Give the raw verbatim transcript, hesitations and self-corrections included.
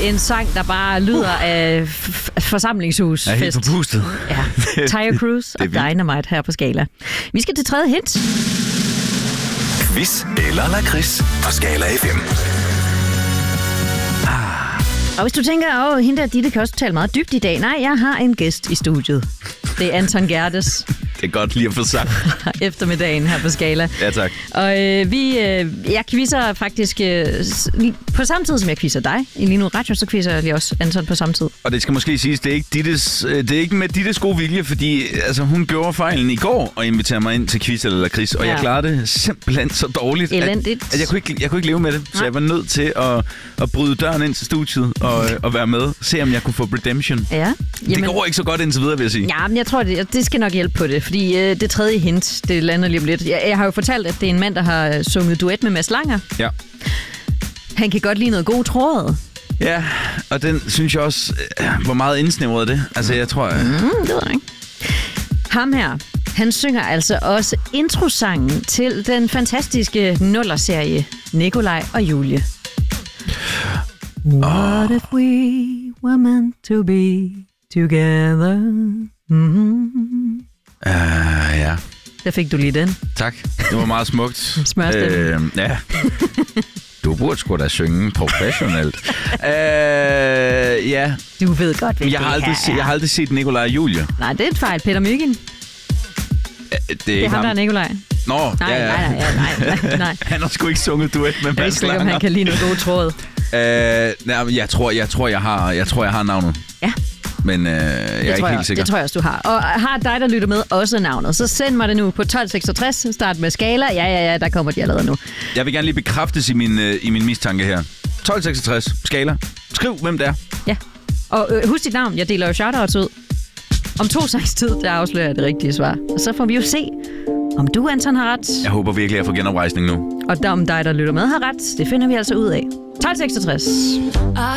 en sang, der bare lyder uh. af f- forsamlingshus. Jeg er helt forpustet. Ja. Tyre Cruise og Dynamite her på Skala. Vi skal til tredje hint. Quiz eller lakrids på Skala F M. Og hvis du tænker, åh, hende der Ditte kan også tale meget dybt i dag. Nej, jeg har en gæst i studiet. Det er Anton Gerdes. Det er godt lige at få sagt. Eftermiddagen her på Skala. Ja, tak. Og øh, vi, øh, jeg quizzer faktisk øh, på samme tid, som jeg quizzer dig. I Lige Nu Radio, så quizzer jeg også Anton på samme tid. Og det skal måske siges, det er ikke, Dittes, det er ikke med Dittes gode vilje, fordi altså, hun gjorde fejlen i går og inviterede mig ind til quiz eller lakrids, og ja. jeg klarede det simpelthen så dårligt, Elendigt. at, at jeg, kunne ikke, jeg kunne ikke leve med det. Så Nej. jeg var nødt til at, at bryde døren ind til studiet og, og være med. Se om jeg kunne få redemption. Ja. Jamen, det går ikke så godt indtil videre, vil jeg sige. Ja, men jeg tror, det, det skal nok hjælpe på det, fordi øh, det tredje hint, det lander lige om lidt. Jeg, jeg har jo fortalt, at det er en mand, der har sunget duet med Mads Langer. Ja. Han kan godt lide noget god tråd. Ja, og den synes jeg også, hvor meget indsnævret det. Altså, jeg tror... Jeg... Mm, det ved jeg ikke. Ham her, han synger altså også introsangen til den fantastiske nullerserie Nikolaj og Julie. What if we were meant to be together? Mm-hmm. Uh, ja. Der fik du lige den. Tak. Det var meget smukt. Smørstemme. Øh, ja. Du burde sgu da synge professionelt. øh, ja. Du ved godt, hvad jeg har, aldrig se, jeg har aldrig set Nikolaj og Julie. Nej, det er et fejl. Peter Myggen. Ja, det, er det er ham, ham, der er Nikolaj. Nå, nej, ja, ja. nej, nej, nej, nej. Han har sgu ikke sunget duet med Mads Langer. Jeg ved ikke, om han kan lide noget god tråd. Øh, nej, jeg tror, jeg tror, jeg har, jeg tror, jeg har navnet. Ja. Men øh, jeg er ikke jeg, helt sikker. Det tror jeg også, du har. Og har dig, der lytter med, også navnet. Så send mig det nu på tolv seksogtres. Start med Skala. Ja, ja, ja, der kommer de allerede nu. Jeg vil gerne lige bekræftes i min, øh, i min mistanke her. tolv seksogtres. Skala. Skriv, hvem det er. Ja. Og øh, husk dit navn. Jeg deler jo shoutouts ud. Om to sags tid, der afslører jeg det rigtige svar. Og så får vi jo se, om du, Anton, har ret. Jeg håber virkelig, at jeg får genoprejsning nu. Og om dig, der lytter med, har ret. Det finder vi altså ud af. tolv seksogtres.